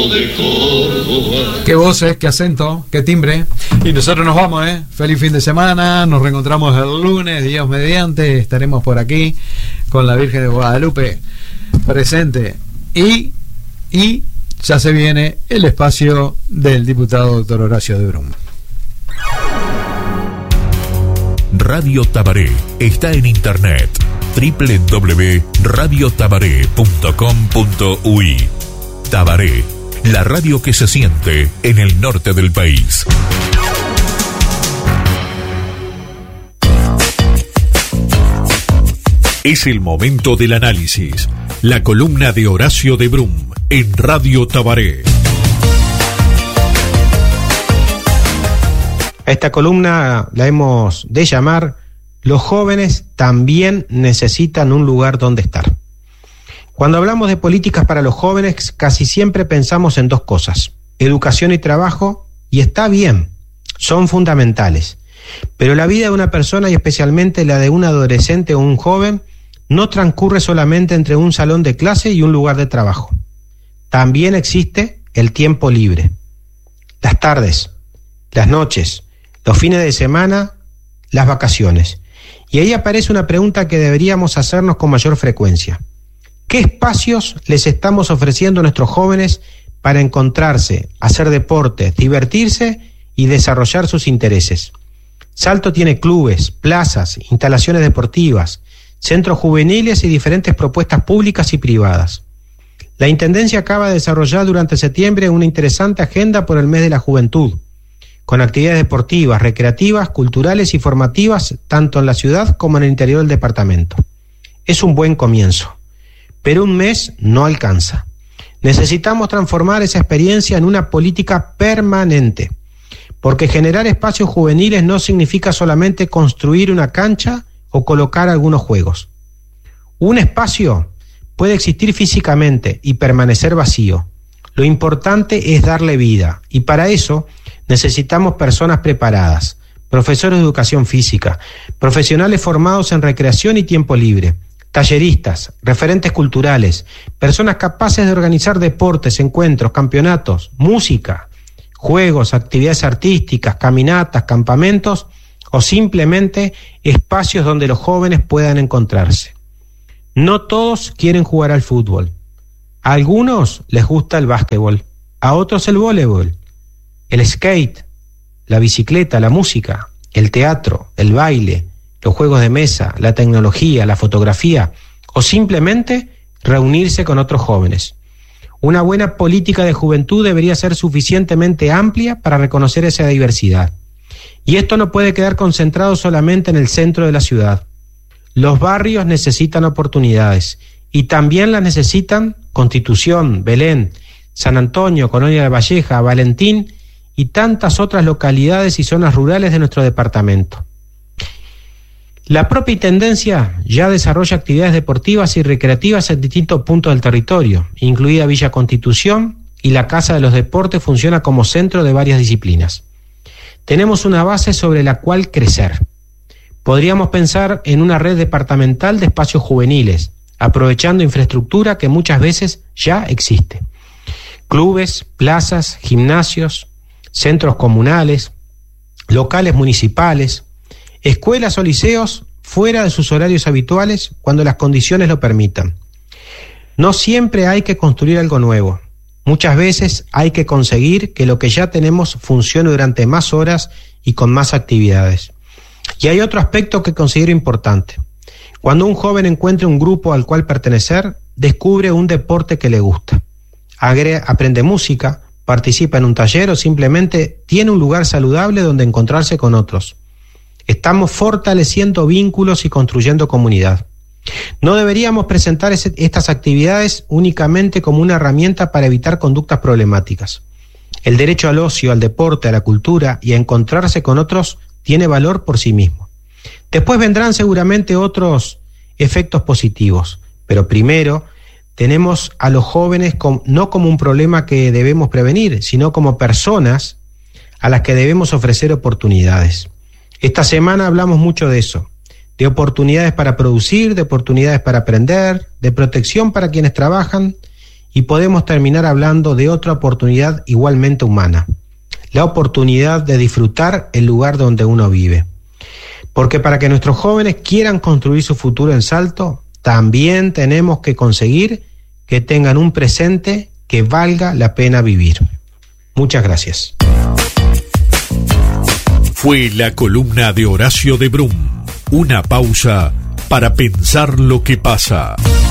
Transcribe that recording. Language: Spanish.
Qué voces, qué acento, qué timbre. Y nosotros nos vamos, feliz fin de semana. Nos reencontramos el lunes, Dios mediante. Estaremos por aquí con la Virgen de Guadalupe presente. Y ya se viene el espacio del diputado doctor Horacio de Brum. Radio Tabaré está en internet www.radiotabaré.com.uy. Tabaré, la radio que se siente en el norte del país. Es el momento del análisis. La columna de Horacio de Brum en Radio Tabaré. A esta columna la hemos de llamar "Los jóvenes también necesitan un lugar donde estar". Cuando hablamos de políticas para los jóvenes, casi siempre pensamos en dos cosas: educación y trabajo, y está bien, son fundamentales. Pero la vida de una persona, y especialmente la de un adolescente o un joven, no transcurre solamente entre un salón de clase y un lugar de trabajo. También existe el tiempo libre. Las tardes, las noches, los fines de semana, las vacaciones. Y ahí aparece una pregunta que deberíamos hacernos con mayor frecuencia. ¿Qué espacios les estamos ofreciendo a nuestros jóvenes para encontrarse, hacer deporte, divertirse y desarrollar sus intereses? Salto tiene clubes, plazas, instalaciones deportivas, centros juveniles y diferentes propuestas públicas y privadas. La Intendencia acaba de desarrollar durante septiembre una interesante agenda por el mes de la juventud, con actividades deportivas, recreativas, culturales y formativas, tanto en la ciudad como en el interior del departamento. Es un buen comienzo, pero un mes no alcanza. Necesitamos transformar esa experiencia en una política permanente, porque generar espacios juveniles no significa solamente construir una cancha o colocar algunos juegos. Un espacio puede existir físicamente y permanecer vacío. Lo importante es darle vida, y para eso necesitamos personas preparadas, profesores de educación física, profesionales formados en recreación y tiempo libre, talleristas, referentes culturales, personas capaces de organizar deportes, encuentros, campeonatos, música, juegos, actividades artísticas, caminatas, campamentos o simplemente espacios donde los jóvenes puedan encontrarse. No todos quieren jugar al fútbol. A algunos les gusta el básquetbol, a otros el voleibol, el skate, la bicicleta, la música, el teatro, el baile, los juegos de mesa, la tecnología, la fotografía o simplemente reunirse con otros jóvenes. Una buena política de juventud debería ser suficientemente amplia para reconocer esa diversidad. Y esto no puede quedar concentrado solamente en el centro de la ciudad. Los barrios necesitan oportunidades y también las necesitan Constitución, Belén, San Antonio, Colonia de Valleja, Valentín y tantas otras localidades y zonas rurales de nuestro departamento. La propia Intendencia ya desarrolla actividades deportivas y recreativas en distintos puntos del territorio, incluida Villa Constitución, y la Casa de los Deportes funciona como centro de varias disciplinas. Tenemos una base sobre la cual crecer. Podríamos pensar en una red departamental de espacios juveniles, aprovechando infraestructura que muchas veces ya existe. Clubes, plazas, gimnasios, centros comunales, locales municipales, escuelas o liceos fuera de sus horarios habituales cuando las condiciones lo permitan. No siempre hay que construir algo nuevo. Muchas veces hay que conseguir que lo que ya tenemos funcione durante más horas y con más actividades. Y hay otro aspecto que considero importante. Cuando un joven encuentra un grupo al cual pertenecer, descubre un deporte que le gusta. Aprende música, participa en un taller o simplemente tiene un lugar saludable donde encontrarse con otros. Estamos fortaleciendo vínculos y construyendo comunidad. No deberíamos presentar estas actividades únicamente como una herramienta para evitar conductas problemáticas. El derecho al ocio, al deporte, a la cultura y a encontrarse con otros tiene valor por sí mismo. Después vendrán seguramente otros efectos positivos, pero primero tenemos a los jóvenes no como un problema que debemos prevenir, sino como personas a las que debemos ofrecer oportunidades. Esta semana hablamos mucho de eso, de oportunidades para producir, de oportunidades para aprender, de protección para quienes trabajan y podemos terminar hablando de otra oportunidad igualmente humana, la oportunidad de disfrutar el lugar donde uno vive. Porque para que nuestros jóvenes quieran construir su futuro en Salto, también tenemos que conseguir que tengan un presente que valga la pena vivir. Muchas gracias. Fue la columna de Horacio de Brum. Una pausa para pensar lo que pasa.